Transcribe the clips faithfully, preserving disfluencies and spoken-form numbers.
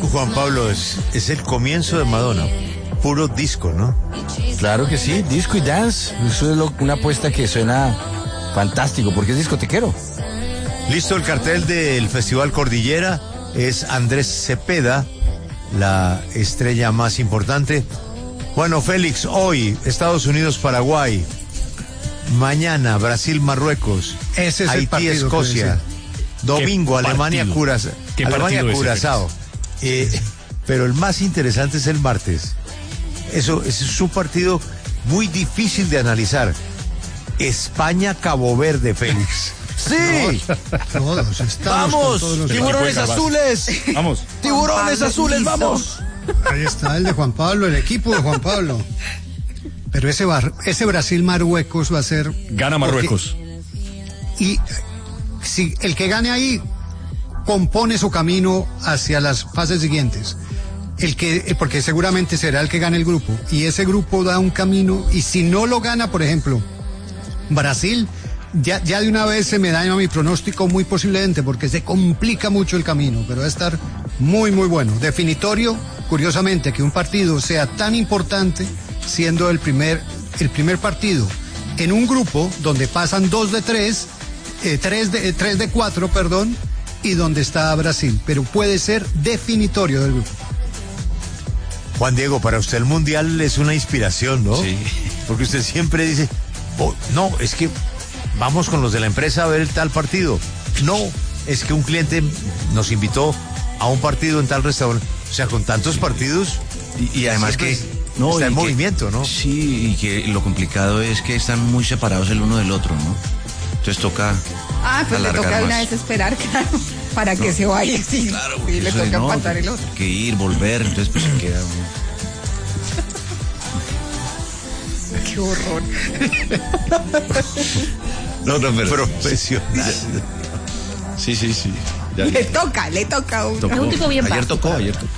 Juan Pablo, es, es el comienzo de Madonna. Puro disco, ¿no? Claro que sí, disco y dance. Eso es lo, una apuesta que suena fantástico, porque es discotequero. Listo el cartel del Festival Cordillera. Es Andrés Cepeda, la estrella más importante. Bueno, Félix, hoy Estados Unidos, Paraguay. Mañana Brasil, Marruecos. Ese es Haití, el partido, Escocia. Domingo, Alemania, Curazao. Alemania, Curazao. Eh, pero el más interesante es el martes. Eso, ese es un partido muy difícil de analizar. España, Cabo Verde, Félix. ¡Sí! Todos estamos ¡Vamos! con todos los ¡Tiburones azules! Vamos. ¡Tiburones azules, vamos! Ahí está el de Juan Pablo, el equipo de Juan Pablo. Pero ese, bar, ese Brasil-Marruecos va a ser... Gana Marruecos. Porque, y si el que gane ahí compone su camino hacia las fases siguientes. El que, porque seguramente será el que gane el grupo. Y ese grupo da un camino. Y si no lo gana, por ejemplo, Brasil, ya, ya de una vez se me daña mi pronóstico muy posiblemente, porque se complica mucho el camino. Pero va a estar muy, muy bueno. Definitorio, curiosamente, que un partido sea tan importante, siendo el primer, el primer partido en un grupo donde pasan dos de tres, eh, tres de, eh, tres de cuatro, perdón, y donde está Brasil. Pero puede ser definitorio del grupo. Juan Diego, para usted el Mundial es una inspiración, ¿no? Sí. Porque usted siempre dice, oh, no, es que vamos con los de la empresa a ver el tal partido. No, es que un cliente nos invitó a un partido en tal restaurante. O sea, con tantos partidos. Y, y además que... No, está en que, movimiento, ¿no? Sí, y que lo complicado es que están muy separados el uno del otro, ¿no? Entonces toca... Ah, pues le toca de una más. vez esperar, claro, para que no. se vaya, sí. Claro, sí, le toca no, pasar el otro. Que ir, volver, entonces pues se queda... Qué horror. No, no, pero... Profesional. Sí, sí, sí. Ya, le ya. toca, le toca a uno. Tocó. Es un tipo bien Ayer básico. tocó, ayer tocó.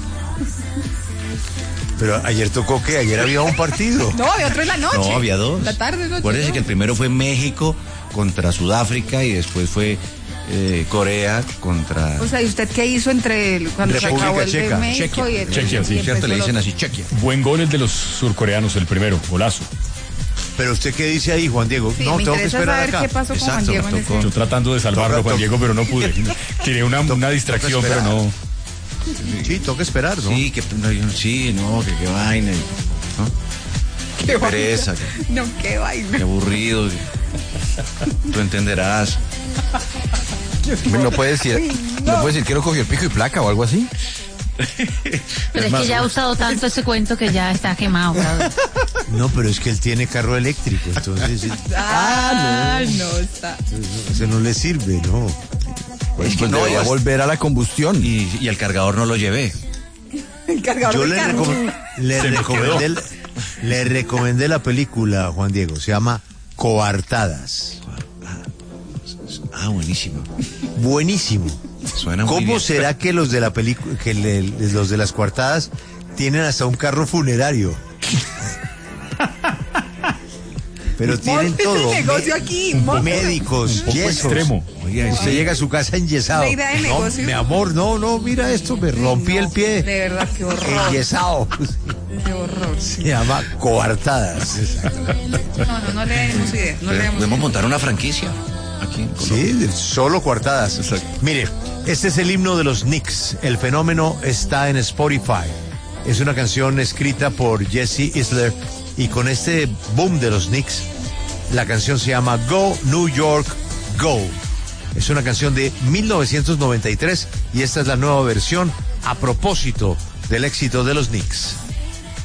Pero ayer tocó que ayer había un partido. No, había otro en la noche. No, había dos. La tarde, noche. Acuérdense ¿no? que el primero fue México contra Sudáfrica y después fue eh, Corea contra... O sea, ¿y usted qué hizo entre el, cuando República se acabó el Checa. de México Chequia. y el Chequia, sí. y Cierto, le empezó dicen lo- así, Chequia. Buen gol el de los surcoreanos, el primero, golazo. Pero usted qué dice ahí, Juan Diego. Sí, no, me tengo que interesa esperar saber acá. qué pasó con Juan Exacto, Diego en me tocó. ese... Yo tratando de salvarlo, Toca, Juan toca. Diego, pero no pude. Quería una, una distracción, pero esperar. no. Sí, toca esperar, ¿no? Sí, que no, yo- sí, no, que qué vaina, ¿no? Qué Qué vaina. pereza, qué, No, qué vaina. qué aburrido. Tú entenderás. No puede decir, no puede decir que no cogió el pico y placa o algo así. Pero es que ya ha usado tanto ese cuento que ya está quemado. ¿sabes? No, pero es que él tiene carro eléctrico, entonces Ah, no. no está. ese no le sirve, ¿no? Pues, que pues no, debería es- volver a la combustión. Y, y el cargador no lo llevé. El cargador Yo del le, carro. recom- le Se me recomendé, le recomendé la película, Juan Diego, se llama Coartadas. Ah, buenísimo. Buenísimo. Suena muy ¿Cómo bien. será que los de la película, que le- los de las coartadas tienen hasta un carro funerario? Pero tienen Monte todo. ese negocio Me- aquí, monte. médicos, Un poco yesos. extremo. Oiga, Usted llega a su casa enyesado. La idea de No, negocio. mi amor, no, no, mira esto, me rompí No, el pie. De verdad, qué horror. Enyesado. Qué horror. Se llama Coartadas. No, no, no le demos idea. No le demos podemos idea. montar una franquicia aquí en Colombia. Sí, de- solo coartadas. Mire, este es el himno de los Knicks. El fenómeno está en Spotify. Es una canción escrita por Jesse Isler y con este boom de los Knicks, la canción se llama Go New York Go. Es una canción de mil novecientos noventa y tres y esta es la nueva versión a propósito del éxito de los Knicks.